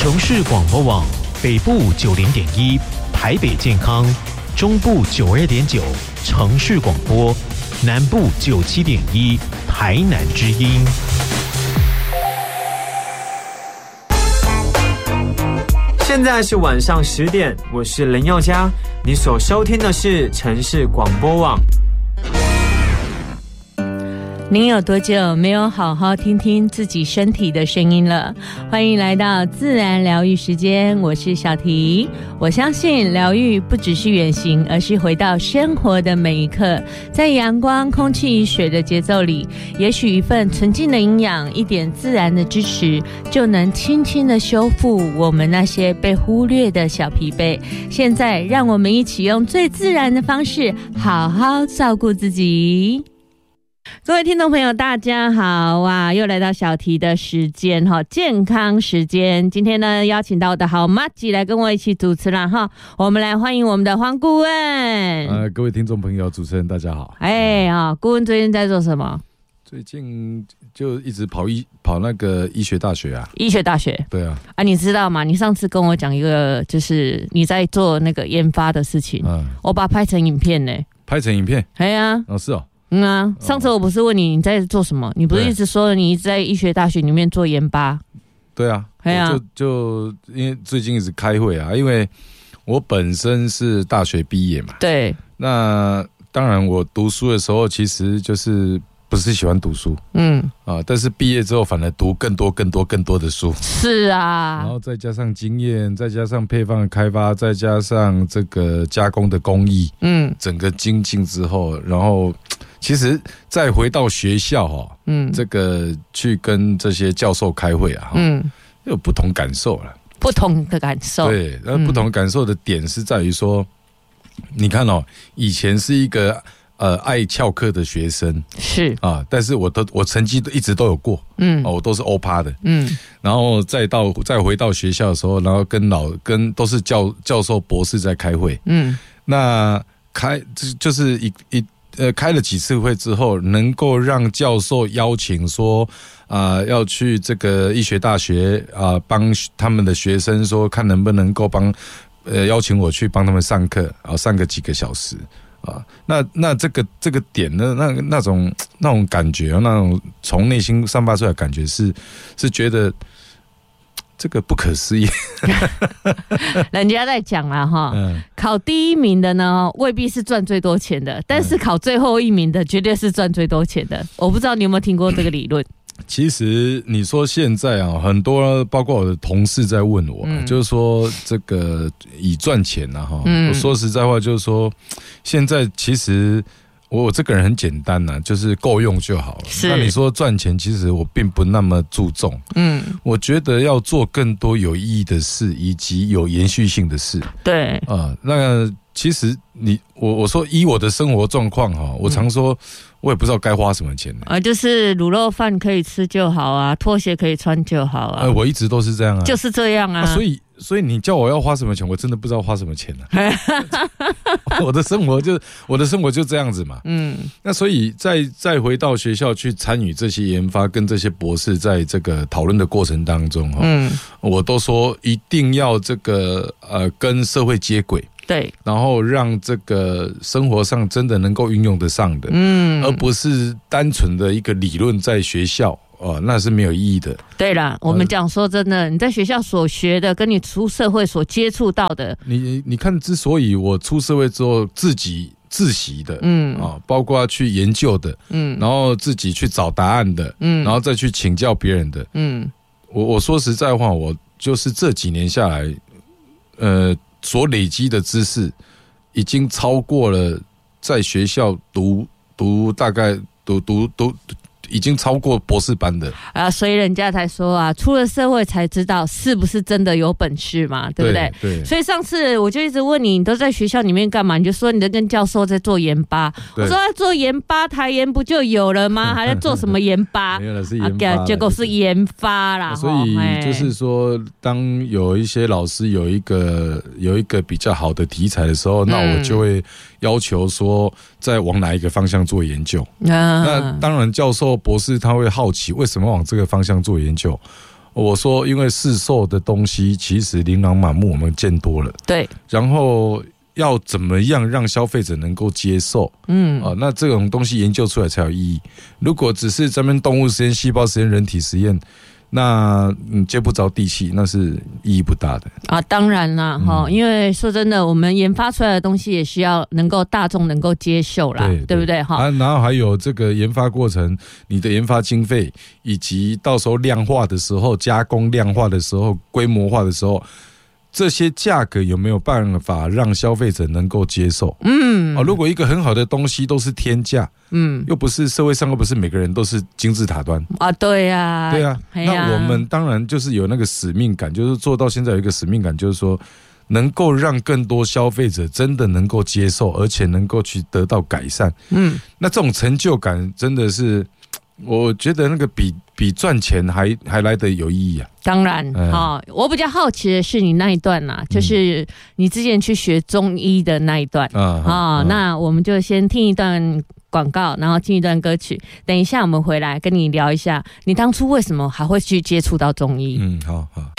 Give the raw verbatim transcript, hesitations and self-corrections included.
城市广播网北部九零点一，台北健康，中部九二点九，城市广播，南部九七点一，台南之音。 现在是晚上十点，我是林宥嘉，你所收听的是城市广播网。 您有多久没有好好听听自己身体的声音了？欢迎来到自然疗愈时间，我是小提。我相信疗愈不只是远行，而是回到生活的每一刻，在阳光、空气、水的节奏里，也许一份纯净的营养，一点自然的支持，就能轻轻的修复我们那些被忽略的小疲惫。现在让我们一起用最自然的方式，好好照顾自己。各位听众朋友大家好啊，又来到小提的时间哈，健康时间。今天呢邀请到我的好麻吉来跟我一起主持了哈，我们来欢迎我们的黄顾问。 呃，各位听众朋友，主持人大家好。 哎啊，顾问最近在做什么？ 最近就一直跑医跑那个医学大学啊。医学大学？ 对啊。 啊，你知道吗？你上次跟我讲一个，就是你在做那个研发的事情，嗯，我把它拍成影片呢。 拍成影片？ 哎呀， 哦是哦。 嗯啊，上次我不是问你你在做什么，你不是一直说你一直在医学大学里面做研发？ 对啊，对啊，就就因为最近一直开会啊，因为我本身是大学毕业嘛， 对， 那当然我读书的时候其实就是不是喜欢读书，嗯啊，但是毕业之后反而读更多更多更多的书， 是啊， 然后再加上经验，再加上配方的开发，再加上这个加工的工艺，嗯，整个精进之后，然后其实再回到学校哈，嗯，这个去跟这些教授开会啊，嗯，有不同感受了， 不同的感受， 对，那不同感受的点是在于说，你看哦，以前是一个。呃，爱翘课的学生是啊，但是我都我成绩都一直都有过，嗯，哦，我都是欧趴的，嗯，然后再到再回到学校的时候，然后跟老跟都是教教授博士在开会，嗯，那开就是一一呃开了几次会之后，能够让教授邀请说啊、呃、要去这个医学大学啊、呃、帮他们的学生说看能不能够帮呃邀请我去帮他们上课，然后上个几个小时。啊，那那这个这个点呢，那那种那种感觉，那种从内心散发出来的感觉是是觉得这个不可思议。 人家在讲啦哈，嗯、考第一名的呢未必是赚最多钱的，但是考最后一名的绝对是赚最多钱的。我不知道你有没有听过这个理论？ 其实你说现在啊，很多包括我的同事在问我，嗯、就是说这个以赚钱啊哈，嗯、我说实在话就是说，现在其实我我这个人很简单呐、啊，就是够用就好了。那你说赚钱，其实我并不那么注重。嗯，我觉得要做更多有意义的事，以及有延续性的事。 对啊、呃，那其实你我我说以我的生活状况哈，我常说。我也不知道该花什么钱呢、 啊，就是卤肉饭可以吃就好啊，拖鞋可以穿就好啊。 呃，我一直都是这样啊， 就是这样啊。啊所以，所以你叫我要花什么钱，我真的不知道花什么钱呢、啊。我的生活就我的生活就这样子嘛。嗯，那所以再再回到学校去参与这些研发，跟这些博士在这个讨论的过程当中哈，嗯，我都说一定要这个呃跟社会接轨。 对， 然后让这个生活上真的能够运用得上的，嗯，而不是单纯的一个理论在学校哦，那是没有意义的。 对啦，我们讲说真的，你在学校所学的，跟你出社会所接触到的， 你你看，之所以我出社会之后自己自习的，嗯啊，包括去研究的，嗯，然后自己去找答案的，嗯，然后再去请教别人的，嗯，我我说实在话，我就是这几年下来，呃。所累积的知识已经超过了在学校读读大概读读读已经超过博士班的啊，所以人家才说啊，出了社会才知道是不是真的有本事嘛，对不对？ 对。对， 所以上次我就一直问你，你都在学校里面干嘛？你就说你在跟教授在做研发。我说在做研发，台研不就有了吗？还在做什么研发？ 没有了，是研发、啊。 结果是研发啦。 所以就是说，当有一些老师有一个有一个比较好的题材的时候，嗯、那我就会要求说，在往哪一个方向做研究。啊、那当然，教授、博士他会好奇为什么往这个方向做研究。 我说，因为市售的东西其实琳琅满目，我们见多了。 对， 然后要怎么样让消费者能够接受？嗯，啊，那这种东西研究出来才有意义。如果只是咱们动物实验、细胞实验、人体实验，那嗯接不着地气，那是意义不大的啊。当然啦，哈、嗯，因为说真的，我们研发出来的东西也需要能够大众能够接受啦， 对, 对不对？哈、 啊，然后还有这个研发过程，你的研发经费，以及到时候量化的时候、加工量化的时候、规模化的时候。这些价格有没有办法让消费者能够接受？嗯，哦，如果一个很好的东西都是天价，嗯，又不是社会上又不是每个人都是金字塔端啊，对呀、啊， 对啊，那我们当然就是有那个使命感，就是做到现在有一个使命感，就是说能够让更多消费者真的能够接受，而且能够去得到改善。嗯，那这种成就感真的是。我觉得那个比比赚钱还还来得有意义啊！ 当然，哈、嗯哦，我比较好奇的是你那一段啦、啊，就是你之前去学中医的那一段啊、嗯哦。那我们就先听一段广告，然后听一段歌曲。等一下我们回来跟你聊一下，你当初为什么还会去接触到中医？ 嗯，好好。